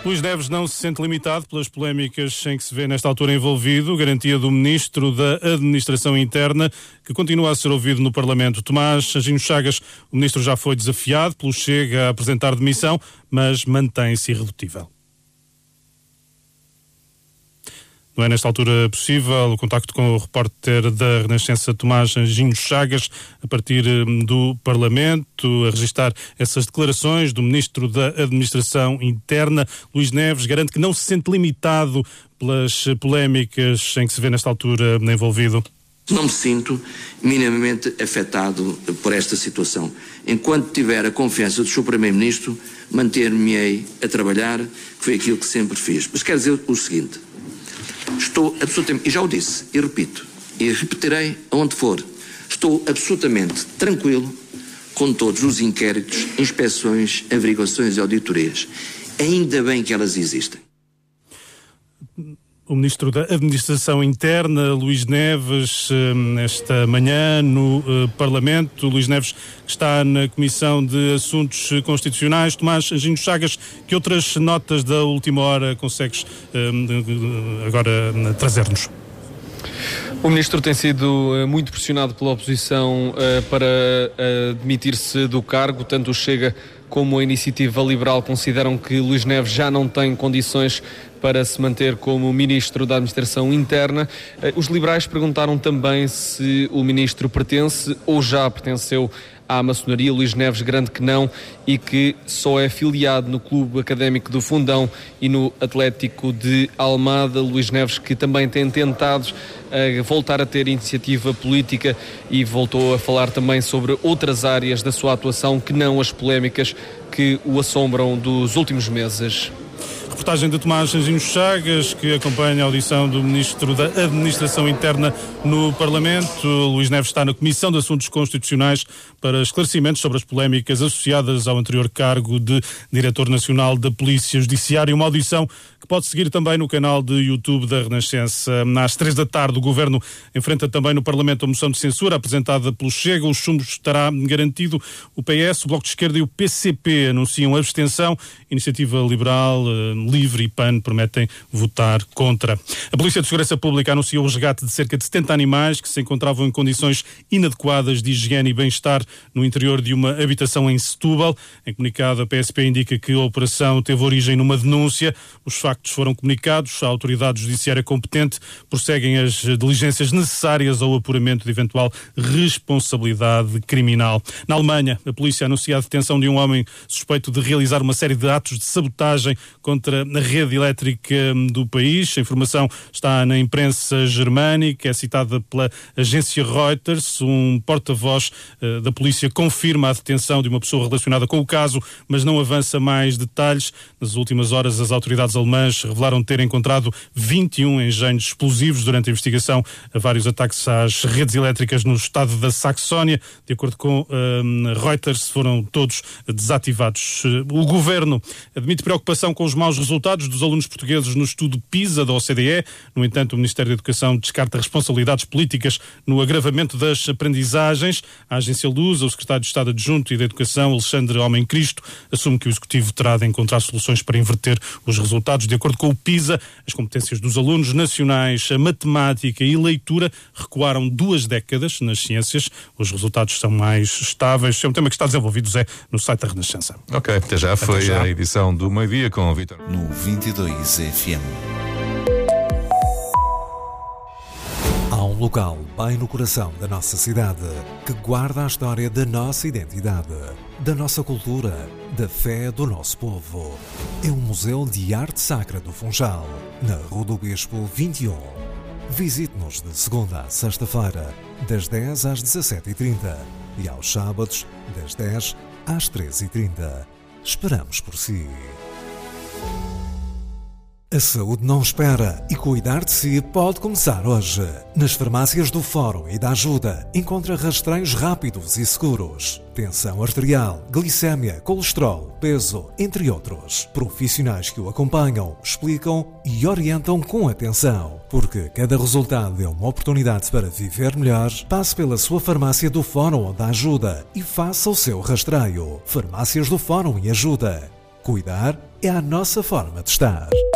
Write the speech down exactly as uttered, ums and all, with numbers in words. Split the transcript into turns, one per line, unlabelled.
Luís Neves não se sente limitado pelas polémicas em que se vê nesta altura envolvido. Garantia do Ministro da Administração Interna, que continua a ser ouvido no Parlamento. Tomás Anjinho Chagas, o Ministro já foi desafiado pelo Chega a apresentar demissão, mas mantém-se irredutível. Não é nesta altura possível o contacto com o repórter da Renascença Tomás Anjinho Chagas a partir do Parlamento, a registrar essas declarações do Ministro da Administração Interna. Luís Neves garante que não se sente limitado pelas polémicas em que se vê nesta altura envolvido.
Não me sinto minimamente afetado por esta situação. Enquanto tiver a confiança do senhor Primeiro-Ministro, manter-me-ei a trabalhar, que foi aquilo que sempre fiz. Mas quero dizer o seguinte: estou absolutamente, e já o disse, e repito, e repetirei aonde for, estou absolutamente tranquilo com todos os inquéritos, inspeções, averiguações e auditorias. Ainda bem que elas existem.
O Ministro da Administração Interna, Luís Neves, esta manhã no Parlamento. Luís Neves, que está na Comissão de Assuntos Constitucionais. Tomás Anjinho Chagas, que outras notas da última hora consegues agora trazer-nos?
O Ministro tem sido muito pressionado pela oposição para demitir-se do cargo. Tanto o Chega como a Iniciativa Liberal consideram que Luís Neves já não tem condições para se manter como Ministro da Administração Interna. Os liberais perguntaram também se o Ministro pertence ou já pertenceu à maçonaria. Luís Neves garante que não e que só é filiado no Clube Académico do Fundão e no Atlético de Almada. Luís Neves, que também tem tentado uh, voltar a ter iniciativa política e voltou a falar também sobre outras áreas da sua atuação que não as polémicas que o assombram dos últimos meses.
Reportagem de Tomás Anjinho Chagas, que acompanha a audição do Ministro da Administração Interna no Parlamento. Luís Neves está na Comissão de Assuntos Constitucionais para esclarecimentos sobre as polémicas associadas ao anterior cargo de Diretor Nacional da Polícia Judiciária. Uma audição que pode seguir também no canal de YouTube da Renascença. Às três da tarde, o Governo enfrenta também no Parlamento a moção de censura apresentada pelo Chega. O chumbo estará garantido. O P S, o Bloco de Esquerda e o P C P anunciam abstenção. Iniciativa Liberal, Livre e P A N prometem votar contra. A Polícia de Segurança Pública anunciou o resgate de cerca de setenta animais que se encontravam em condições inadequadas de higiene e bem-estar no interior de uma habitação em Setúbal. Em comunicado, a P S P indica que a operação teve origem numa denúncia. Os factos foram comunicados à autoridade judiciária competente, prosseguem as diligências necessárias ao apuramento de eventual responsabilidade criminal. Na Alemanha, a polícia anuncia a detenção de um homem suspeito de realizar uma série de atos de sabotagem contra a rede elétrica do país. A informação está na imprensa germânica, é citada pela agência Reuters. Um porta-voz uh, da polícia confirma a detenção de uma pessoa relacionada com o caso, mas não avança mais detalhes. Nas últimas horas, as autoridades alemãs revelaram ter encontrado vinte e um engenhos explosivos durante a investigação a vários ataques às redes elétricas no estado da Saxónia. De acordo com uh, Reuters, foram todos desativados. O governo admite preocupação com os maus resultados dos alunos portugueses no estudo PISA da O C D E. No entanto, o Ministério da Educação descarta responsabilidades políticas no agravamento das aprendizagens. A agência Luz, o secretário de Estado Adjunto e da Educação, Alexandre Homem Cristo, assume que o Executivo terá de encontrar soluções para inverter os resultados. De acordo com o PISA, as competências dos alunos nacionais, a matemática e leitura recuaram duas décadas nas ciências. Os resultados são mais estáveis. É um tema que está desenvolvido, Zé, no site da Renascença.
Ok, até já. Até foi já. A edição do meio-dia com o Vítor.
No vinte e dois F M. Há um local bem no coração da nossa cidade que guarda a história da nossa identidade, da nossa cultura, da fé do nosso povo. É o Museu de Arte Sacra do Funchal, na Rua do Bispo vinte e um. Visite-nos de segunda a sexta-feira, das dez às dezassete e trinta e aos sábados, das dez às treze e trinta. Esperamos por si. A saúde não espera e cuidar de si pode começar hoje. Nas farmácias do Fórum e da Ajuda encontra rastreios rápidos e seguros. Tensão arterial, glicémia, colesterol, peso, entre outros. Profissionais que o acompanham, explicam e orientam com atenção. Porque cada resultado é uma oportunidade para viver melhor. Passe pela sua farmácia do Fórum ou da Ajuda e faça o seu rastreio. Farmácias do Fórum e Ajuda. Cuidar é a nossa forma de estar.